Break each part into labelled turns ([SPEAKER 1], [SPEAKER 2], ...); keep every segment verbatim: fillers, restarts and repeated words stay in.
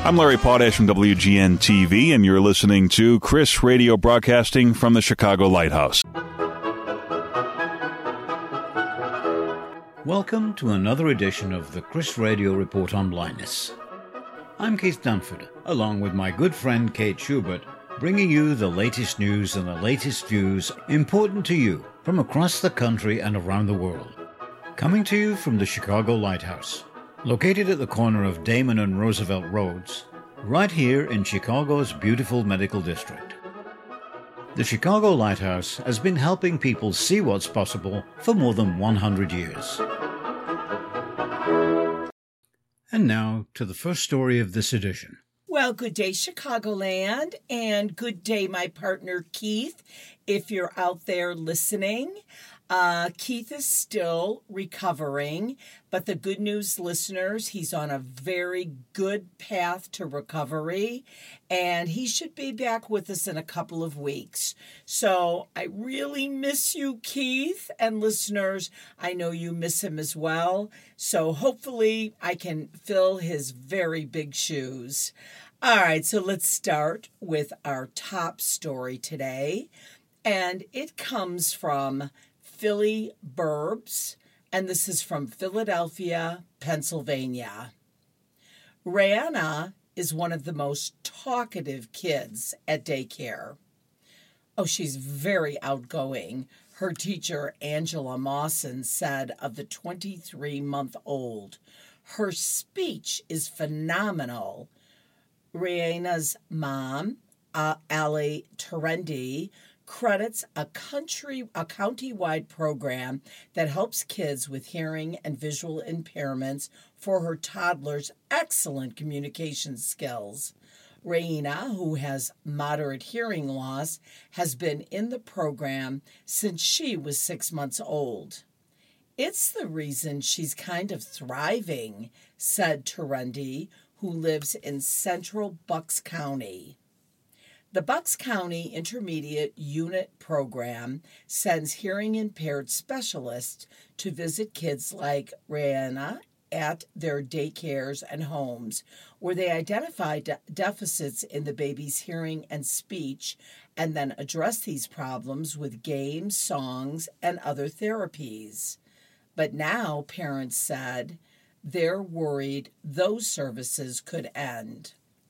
[SPEAKER 1] I'm Larry Potash from W G N T V, and you're listening to Chris Radio broadcasting from the Chicago Lighthouse.
[SPEAKER 2] Welcome to another edition of the Chris Radio Report on Blindness. I'm Keith Dunford, along with my good friend Kate Schubert, bringing you the latest news and the latest views important to you from across the country and around the world. Coming to you from the Chicago Lighthouse, located at the corner of Damon and Roosevelt Roads, right here in Chicago's beautiful medical district. The Chicago Lighthouse has been helping people see what's possible for more than one hundred years. And now to the first story of this edition.
[SPEAKER 3] Well, good day, Chicagoland, and good day, my partner, Keith, if you're out there listening. Uh, Keith is still recovering, but the good news, listeners, he's on a very good path to recovery, and he should be back with us in a couple of weeks. So I really miss you, Keith, and listeners, I know you miss him as well. So hopefully I can fill his very big shoes. All right, so let's start with our top story today, and it comes from Philly Burbs, and this is from Philadelphia, Pennsylvania. Rihanna is one of the most talkative kids at daycare. Oh, she's very outgoing. Her teacher, Angela Mawson, said of the twenty-three-month-old, her speech is phenomenal. Rihanna's mom, uh, Ali Terendi, credits a country a county-wide program that helps kids with hearing and visual impairments for her toddler's excellent communication skills. Raina, who has moderate hearing loss, has been in the program since she was six months old. It's the reason she's kind of thriving, said Terendi, who lives in central Bucks County. The Bucks County Intermediate Unit Program sends hearing-impaired specialists to visit kids like Rihanna at their daycares and homes, where they identify de- deficits in the baby's hearing and speech, and then address these problems with games, songs, and other therapies. But now, parents said, they're worried those services could end.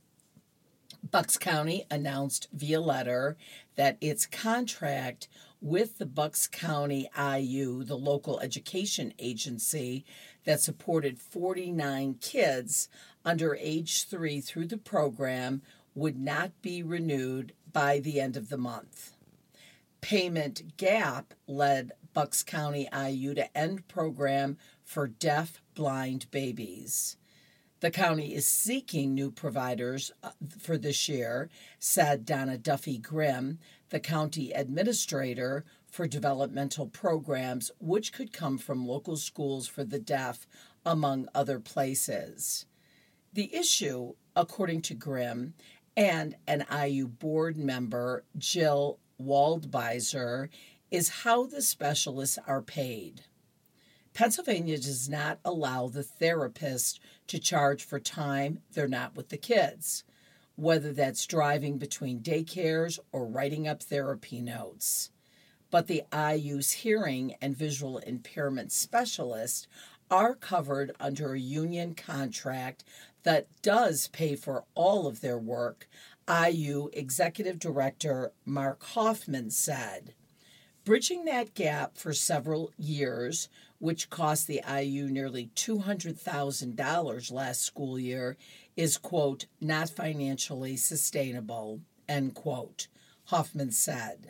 [SPEAKER 3] Bucks County announced via letter that its contract with the Bucks County I U, the local education agency that supported forty-nine kids under age three through the program, would not be renewed by the end of the month. Payment Gap led Bucks County I U to end program for deaf, blind babies. The county is seeking new providers for this year, said Donna Duffy Grimm, the county administrator for developmental programs, which could come from local schools for the deaf, among other places. The issue, according to Grimm and an I U board member, Jill Waldbeiser, is how the specialists are paid. Pennsylvania does not allow the therapist to charge for time they're not with the kids, whether that's driving between daycares or writing up therapy notes. But the I U's hearing and visual impairment specialists are covered under a union contract that does pay for all of their work, I U Executive Director Mark Hoffman said. Bridging that gap for several years, which cost the I U nearly two hundred thousand dollars last school year, is, quote, not financially sustainable, end quote, Hoffman said.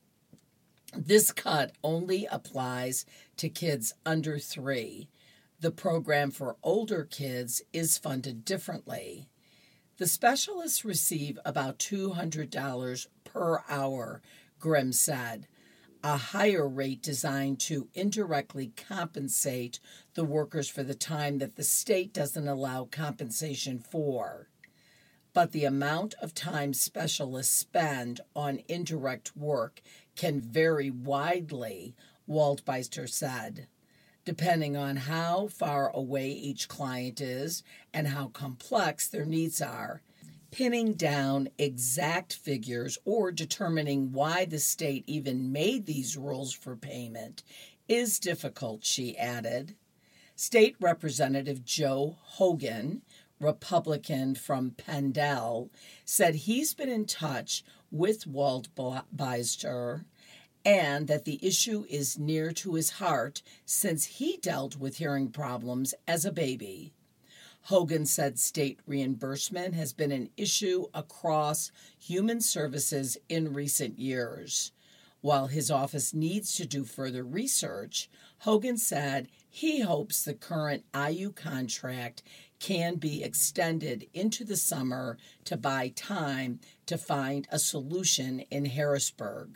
[SPEAKER 3] This cut only applies to kids under three. The program for older kids is funded differently. The specialists receive about two hundred dollars per hour, Grimm said, a higher rate designed to indirectly compensate the workers for the time that the state doesn't allow compensation for. But the amount of time specialists spend on indirect work can vary widely, Waldbeister said. depending on how far away each client is and how complex their needs are. Pinning down exact figures or determining why the state even made these rules for payment is difficult, she added. State Representative Joe Hogan, Republican from Pendle, said he's been in touch with Waldbeister and that the issue is near to his heart since he dealt with hearing problems as a baby. Hogan said state reimbursement has been an issue across human services in recent years. While his office needs to do further research, Hogan said he hopes the current I U contract can be extended into the summer to buy time to find a solution in Harrisburg.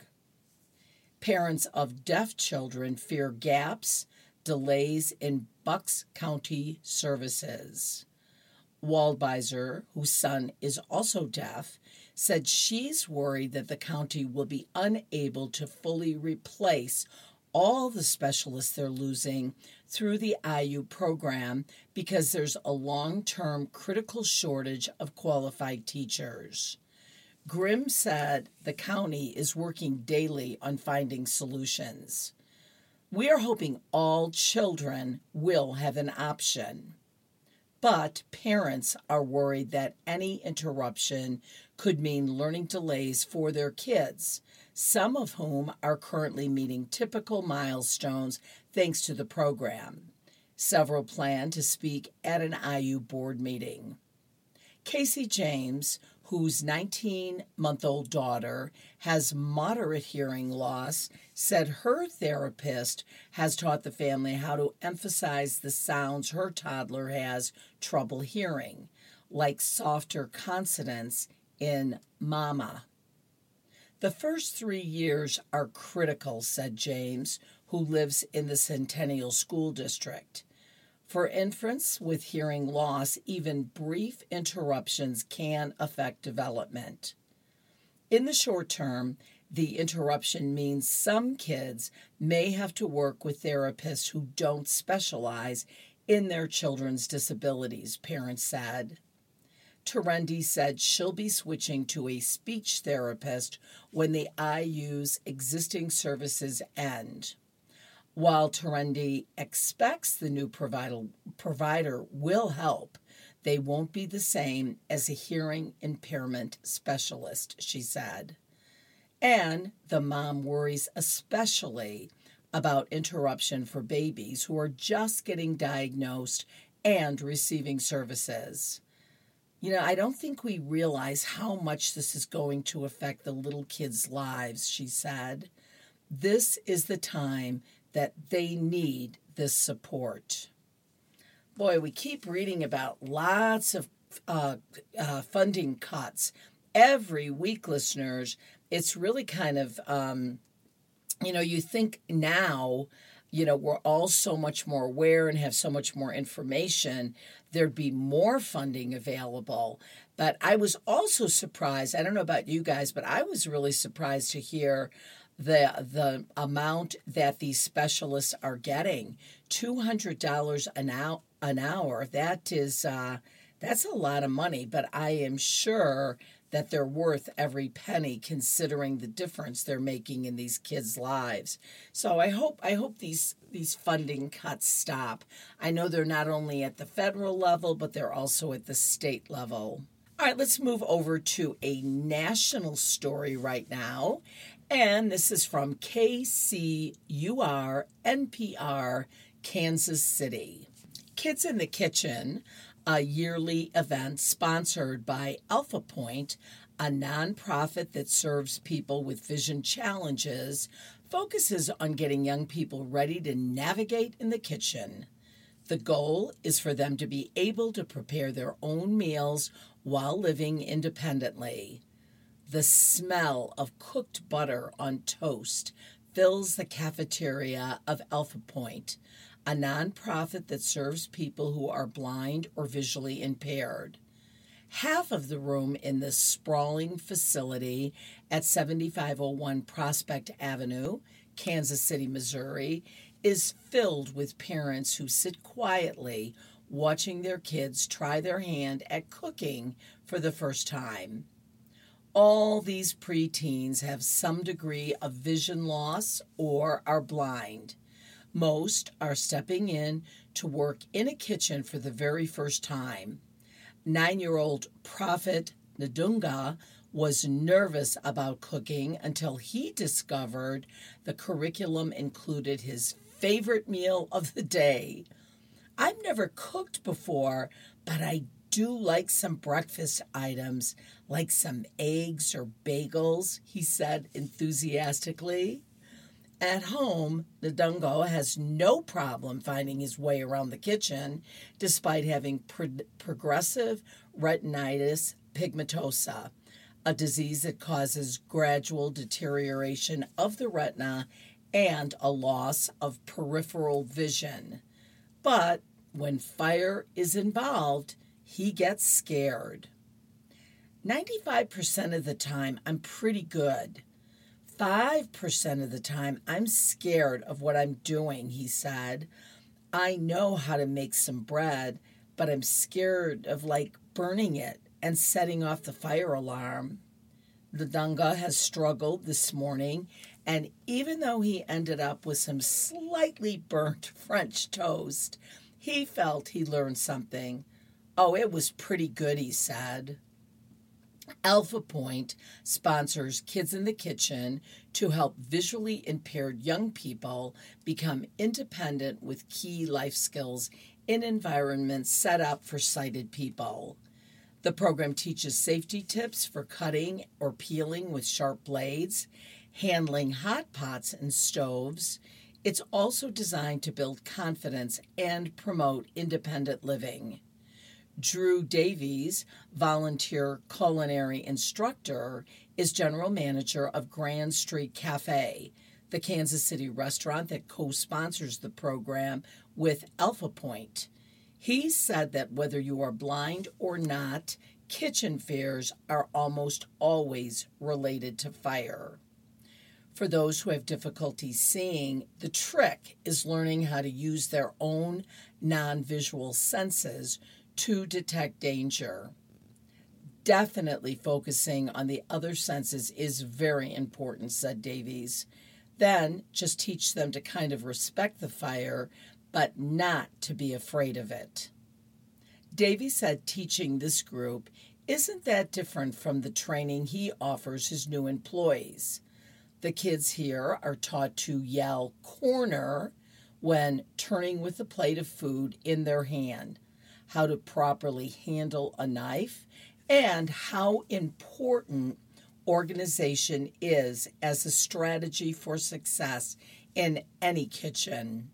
[SPEAKER 3] Parents of deaf children fear gaps, delays in Bucks County services. Waldbeiser, whose son is also deaf, said she's worried that the county will be unable to fully replace all the specialists they're losing through the I U program because there's a long-term critical shortage of qualified teachers. Grimm said the county is working daily on finding solutions. We are hoping all children will have an option. But parents are worried that any interruption could mean learning delays for their kids, some of whom are currently meeting typical milestones thanks to the program. Several plan to speak at an I U board meeting. Casey James, whose nineteen-month-old daughter has moderate hearing loss, said her therapist has taught the family how to emphasize the sounds her toddler has trouble hearing, like softer consonants in mama. The first three years are critical, said James, who lives in the Centennial School District. For infants with hearing loss, even brief interruptions can affect development. In the short term, the interruption means some kids may have to work with therapists who don't specialize in their children's disabilities, parents said. Terendi said she'll be switching to a speech therapist when the I U's existing services end. While Terendi expects the new provider, provider will help, they won't be the same as a hearing impairment specialist, she said. And the mom worries especially about interruption for babies who are just getting diagnosed and receiving services. You know, I don't think we realize how much this is going to affect the little kids' lives, she said. This is the time that they need this support. Boy, we keep reading about lots of uh, uh, funding cuts. Every week, listeners, it's really kind of, um, you know, you think now, you know, we're all so much more aware and have so much more information, there'd be more funding available. But I was also surprised, I don't know about you guys, but I was really surprised to hear the the amount that these specialists are getting. two hundred dollars an hour, an hour, that is, uh, that's a lot of money, but I am sure that they're worth every penny considering the difference they're making in these kids' lives. So I hope I hope these these funding cuts stop. I know they're not only at the federal level, but they're also at the state level. All right, let's move over to a national story right now. And this is from K C U R N P R, Kansas City. Kids in the Kitchen, a yearly event sponsored by Alpha Point, a nonprofit that serves people with vision challenges, focuses on getting young people ready to navigate in the kitchen. The goal is for them to be able to prepare their own meals while living independently. The smell of cooked butter on toast fills the cafeteria of Alpha Point, a nonprofit that serves people who are blind or visually impaired. Half of the room in this sprawling facility at seventy-five oh one Prospect Avenue, Kansas City, Missouri, is filled with parents who sit quietly watching their kids try their hand at cooking for the first time. All these preteens have some degree of vision loss or are blind. Most are stepping in to work in a kitchen for the very first time. Nine-year-old Prophet Ndunga was nervous about cooking until he discovered the curriculum included his favorite meal of the day. I've never cooked before, but I do like some breakfast items, like some eggs or bagels, he said enthusiastically. At home, Ndunga has no problem finding his way around the kitchen, despite having pro- progressive retinitis pigmentosa, a disease that causes gradual deterioration of the retina and a loss of peripheral vision. But when fire is involved, he gets scared. ninety-five percent of the time, I'm pretty good. five percent of the time, I'm scared of what I'm doing, he said. I know how to make some bread, but I'm scared of, like, burning it and setting off the fire alarm. Ndunga has struggled this morning, and even though he ended up with some slightly burnt French toast, he felt he learned something. Oh, it was pretty good, he said. Alpha Point sponsors Kids in the Kitchen to help visually impaired young people become independent with key life skills in environments set up for sighted people. The program teaches safety tips for cutting or peeling with sharp blades, handling hot pots and stoves. It's also designed to build confidence and promote independent living. Drew Davies, volunteer culinary instructor, is general manager of Grand Street Cafe, the Kansas City restaurant that co-sponsors the program with Alpha Point. He said that whether you are blind or not, kitchen fairs are almost always related to fire. For those who have difficulty seeing, the trick is learning how to use their own non-visual senses to detect danger. Definitely focusing on the other senses is very important, said Davies. Then just teach them to kind of respect the fire, but not to be afraid of it. Davies said teaching this group isn't that different from the training he offers his new employees. The kids here are taught to yell corner when turning with a plate of food in their hand, how to properly handle a knife, and how important organization is as a strategy for success in any kitchen.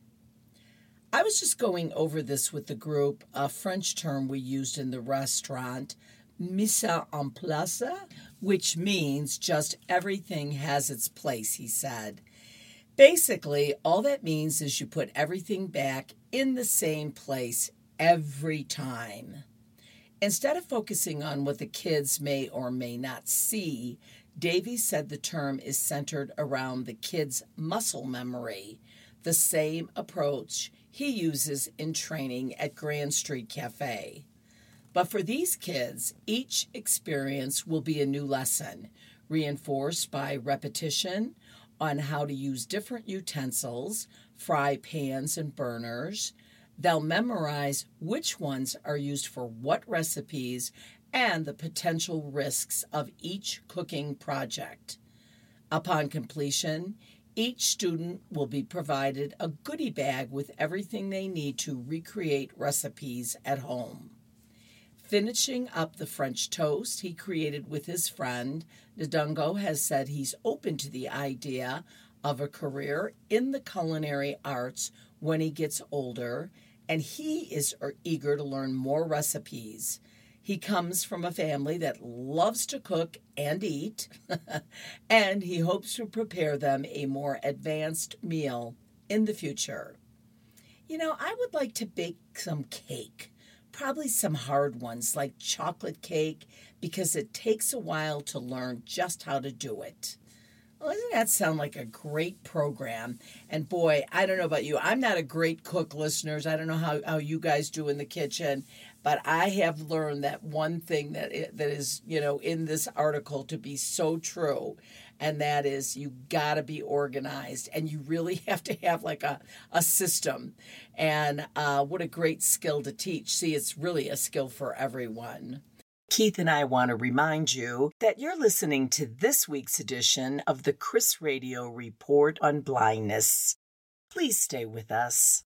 [SPEAKER 3] I was just going over this with the group, a French term we used in the restaurant, mise en place, which means just everything has its place, he said. Basically, all that means is you put everything back in the same place every time. Instead of focusing on what the kids may or may not see, Davies said the term is centered around the kids' muscle memory, the same approach he uses in training at Grand Street Cafe. But for these kids, each experience will be a new lesson, reinforced by repetition on how to use different utensils, fry pans and burners. They'll memorize which ones are used for what recipes and the potential risks of each cooking project. Upon completion, each student will be provided a goodie bag with everything they need to recreate recipes at home. Finishing up the French toast he created with his friend, Ndunga has said he's open to the idea of a career in the culinary arts when he gets older, and he is eager to learn more recipes. He comes from a family that loves to cook and eat, and he hopes to prepare them a more advanced meal in the future. You know, I would like to bake some cake, probably some hard ones like chocolate cake, because it takes a while to learn just how to do it. Doesn't that sound like a great program? And boy, I don't know about you. I'm not a great cook, listeners. I don't know how, how you guys do in the kitchen, but I have learned that one thing that i- that is, you know, in this article to be so true, and that is you got to be organized, and you really have to have like a, a system. And uh, what a great skill to teach. See, it's really a skill for everyone. Keith and I want to remind you that you're listening to this week's edition of the Chris Radio Report on Blindness. Please stay with us.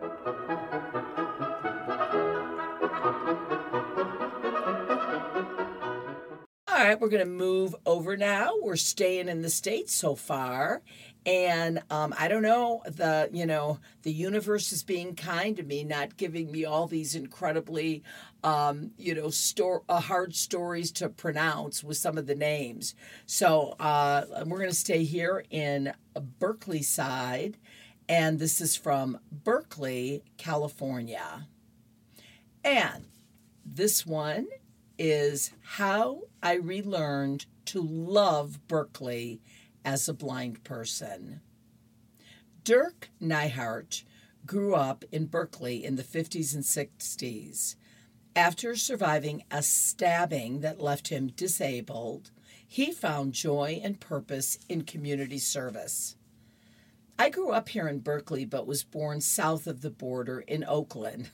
[SPEAKER 3] All right, we're going to move over now. We're staying in the States so far. And um, I don't know, the, you know, the universe is being kind to me, not giving me all these incredibly, um, you know, sto- uh, hard stories to pronounce with some of the names. So uh, we're going to stay here in Berkeley side. And this is from Berkeley, California. And this one is how I relearned to love Berkeley as a blind person. Dirk Nyhart grew up in Berkeley in the fifties and sixties. After surviving a stabbing that left him disabled, he found joy and purpose in community service. I grew up here in Berkeley, but was born south of the border in Oakland.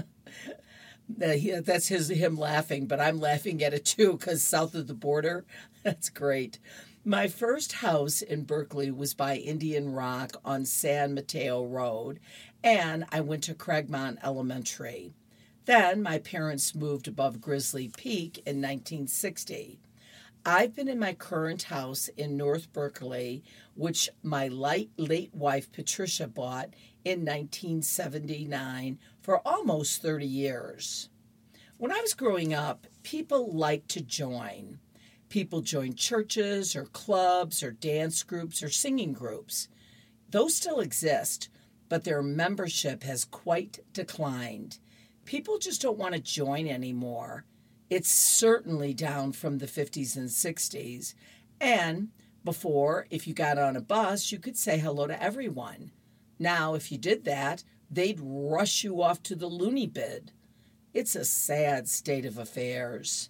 [SPEAKER 3] That's his him laughing, but I'm laughing at it too because south of the border, that's great. My first house in Berkeley was by Indian Rock on San Mateo Road, and I went to Craigmont Elementary. Then my parents moved above Grizzly Peak in nineteen sixty. I've been in my current house in North Berkeley, which my late, late wife Patricia bought in nineteen seventy-nine for almost thirty years. When I was growing up, people liked to join. People joined churches or clubs or dance groups or singing groups. Those still exist, but their membership has quite declined. People just don't want to join anymore. It's certainly down from the fifties and sixties. And before, if you got on a bus, you could say hello to everyone. Now, if you did that, they'd rush you off to the loony bin. It's a sad state of affairs.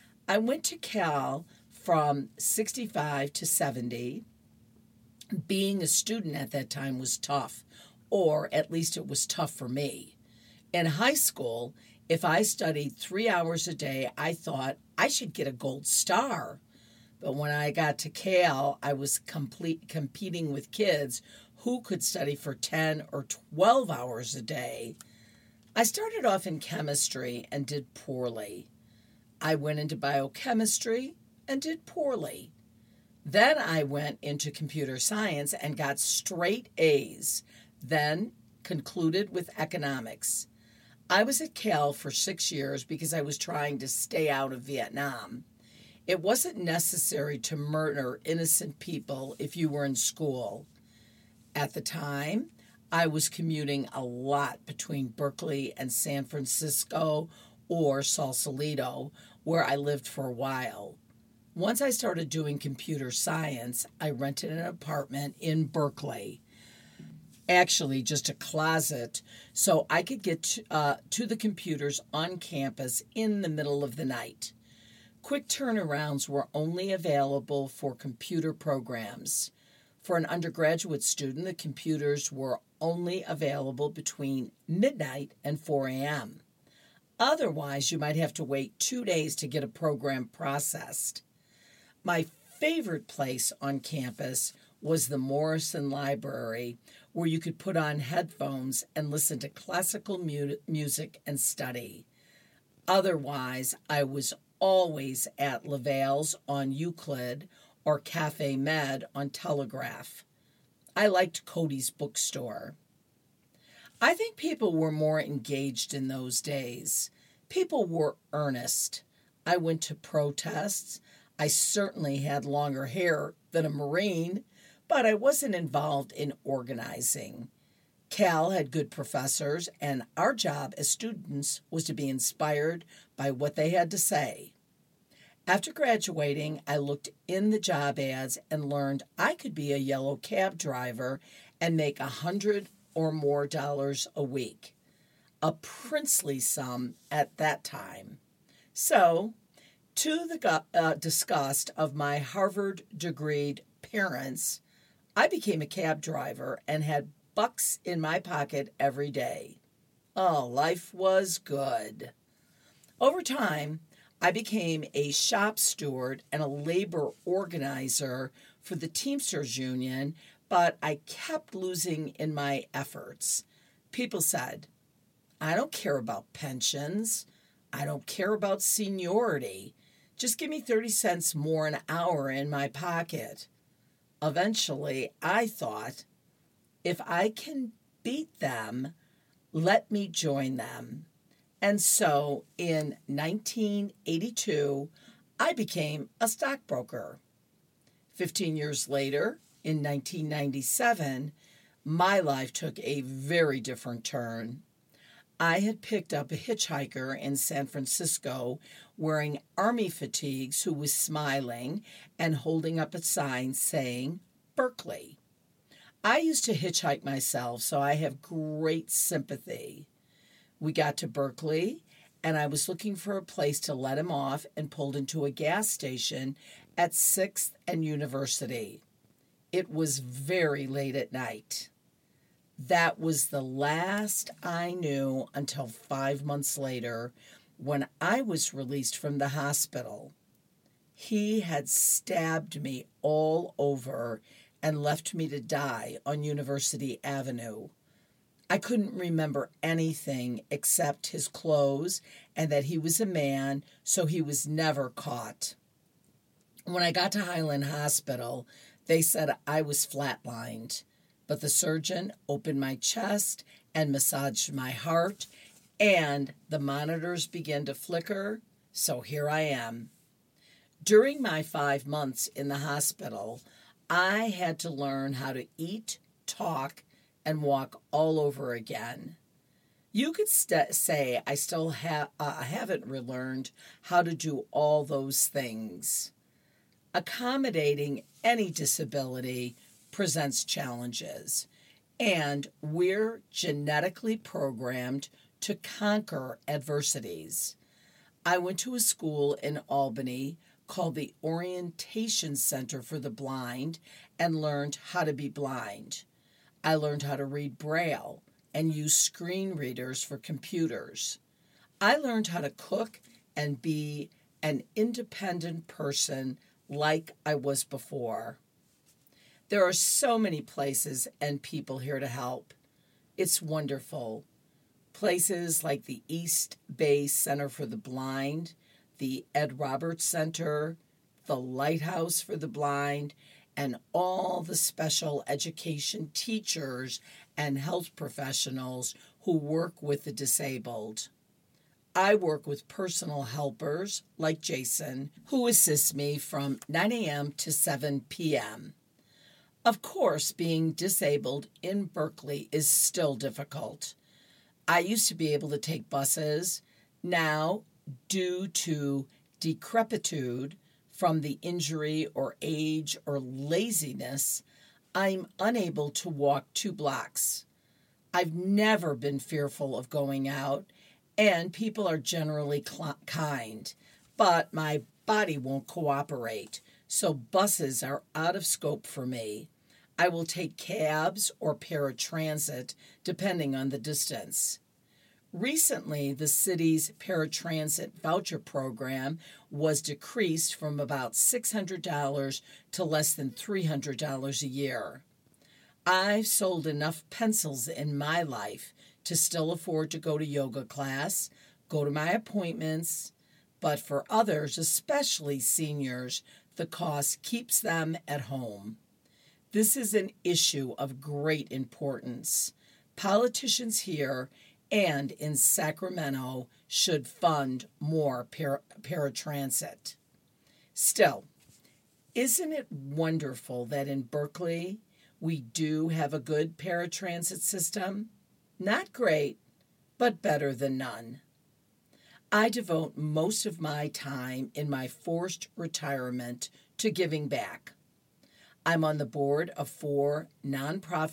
[SPEAKER 3] I went to Cal from sixty-five to seventy. Being a student at that time was tough, or at least it was tough for me. In high school, if I studied three hours a day, I thought I should get a gold star. But when I got to Cal, I was complete, competing with kids who could study for ten or twelve hours a day. I started off in chemistry and did poorly. I went into biochemistry and did poorly. Then I went into computer science and got straight A's, then concluded with economics. I was at Cal for six years because I was trying to stay out of Vietnam. It wasn't necessary to murder innocent people if you were in school. At the time, I was commuting a lot between Berkeley and San Francisco or Sausalito, where I lived for a while. Once I started doing computer science, I rented an apartment in Berkeley. Actually, just a closet, so I could get to, uh, to the computers on campus in the middle of the night. Quick turnarounds were only available for computer programs. For an undergraduate student, the computers were only available between midnight and four a.m. Otherwise, you might have to wait two days to get a program processed. My favorite place on campus was the Morrison Library, where you could put on headphones and listen to classical mu- music and study. Otherwise, I was always at Laval's on Euclid or Cafe Med on Telegraph. I liked Cody's bookstore. I think people were more engaged in those days. People were earnest. I went to protests. I certainly had longer hair than a Marine, but I wasn't involved in organizing. Cal had good professors, and our job as students was to be inspired by what they had to say. After graduating, I looked in the job ads and learned I could be a yellow cab driver and make a hundred or more dollars a week, a princely sum at that time. So, to the uh, disgust of my Harvard-degreed parents, I became a cab driver and had bucks in my pocket every day. Oh, life was good. Over time, I became a shop steward and a labor organizer for the Teamsters Union, but I kept losing in my efforts. People said, I don't care about pensions. I don't care about seniority. Just give me thirty cents more an hour in my pocket. Eventually, I thought, if I can beat them, let me join them. And so in nineteen eighty-two, I became a stockbroker. Fifteen years later, in nineteen ninety-seven, my life took a very different turn. I had picked up a hitchhiker in San Francisco wearing army fatigues who was smiling and holding up a sign saying, Berkeley. I used to hitchhike myself, so I have great sympathy. We got to Berkeley, and I was looking for a place to let him off and pulled into a gas station at sixth and University. It was very late at night. That was the last I knew until five months later when I was released from the hospital. He had stabbed me all over and left me to die on University Avenue. I couldn't remember anything except his clothes and that he was a man, so he was never caught. When I got to Highland Hospital, they said I was flatlined, but the surgeon opened my chest and massaged my heart, and the monitors began to flicker, so here I am. During my five months in the hospital, I had to learn how to eat, talk, and walk all over again. You could st- say I still ha- uh, haven't relearned how to do all those things. Accommodating any disability presents challenges, and we're genetically programmed to conquer adversities. I went to a school in Albany called the Orientation Center for the Blind and learned how to be blind. I learned how to read Braille and use screen readers for computers. I learned how to cook and be an independent person like I was before. There are so many places and people here to help. It's wonderful. Places like the East Bay Center for the Blind, the Ed Roberts Center, the Lighthouse for the Blind, and all the special education teachers and health professionals who work with the disabled. I work with personal helpers like Jason, who assists me from nine a.m. to seven p.m. Of course, being disabled in Berkeley is still difficult. I used to be able to take buses. Now, due to decrepitude from the injury or age or laziness, I'm unable to walk two blocks. I've never been fearful of going out, and people are generally cl- kind, but my body won't cooperate, so buses are out of scope for me. I will take cabs or paratransit, depending on the distance. Recently, the city's paratransit voucher program was decreased from about six hundred dollars to less than three hundred dollars a year. I've sold enough pencils in my life to still afford to go to yoga class, go to my appointments, but for others, especially seniors, the cost keeps them at home. This is an issue of great importance. Politicians here and in Sacramento should fund more para- paratransit. Still, isn't it wonderful that in Berkeley we do have a good paratransit system? Not great, but better than none. I devote most of my time in my forced retirement to giving back. I'm on the board of four nonprofit